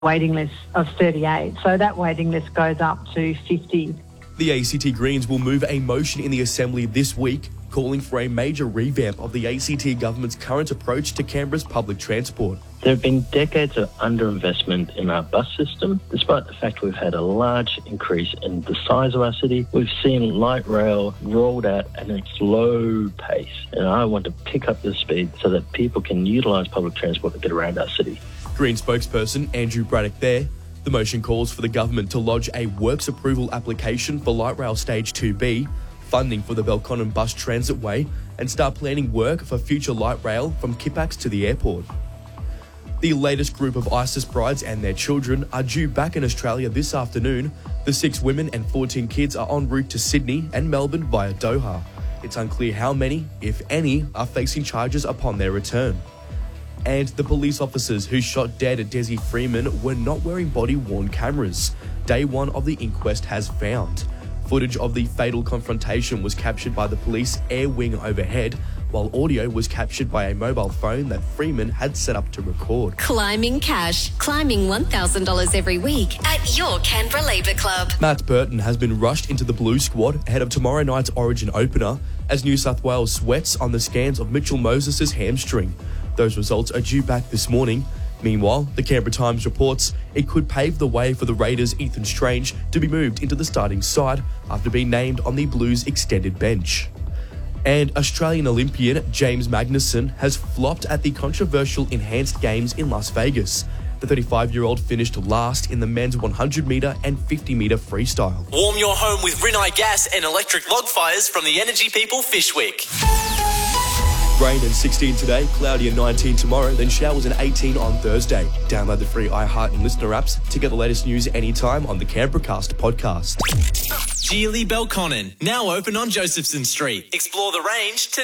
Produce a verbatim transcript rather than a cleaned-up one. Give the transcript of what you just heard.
waiting list of thirty-eight. So that waiting list goes up to fifty. The A C T Greens will move a motion in the Assembly this week calling for a major revamp of the A C T government's current approach to Canberra's public transport. There have been decades of underinvestment in our bus system. Despite the fact we've had a large increase in the size of our city, we've seen light rail rolled out at a slow pace. And I want to pick up the speed so that people can utilise public transport to get around our city. Green spokesperson Andrew Braddock there. The motion calls for the government to lodge a works approval application for Light Rail Stage two B, funding for the Belconnen Bus Transit Way, and start planning work for future light rail from Kippax to the airport. The latest group of ISIS brides and their children are due back in Australia this afternoon. The six women and fourteen kids are en route to Sydney and Melbourne via Doha. It's unclear how many, if any, are facing charges upon their return. And the police officers who shot dead at Desi Freeman were not wearing body-worn cameras. Day one of the inquest has found. Footage of the fatal confrontation was captured by the police air wing overhead, while audio was captured by a mobile phone that Freeman had set up to record. Climbing Cash. Climbing one thousand dollars every week at your Canberra Labour Club. Matt Burton has been rushed into the Blue squad ahead of tomorrow night's Origin opener as New South Wales sweats on the scans of Mitchell Moses' hamstring. Those results are due back this morning. Meanwhile, the Canberra Times reports it could pave the way for the Raiders' Ethan Strange to be moved into the starting side after being named on the Blues' extended bench. And Australian Olympian James Magnussen has flopped at the controversial Enhanced Games in Las Vegas. The thirty-five-year-old finished last in the men's one hundred metre and fifty metre freestyle. Warm your home with Rinnai gas and electric log fires from the Energy People Fishwick. Rain and sixteen today, cloudy and nineteen tomorrow, then showers and eighteen on Thursday. Download the free iHeart and Listener apps to get the latest news anytime on the Canberracast podcast. Geely Belconnen, now open on Josephson Street. Explore the range today.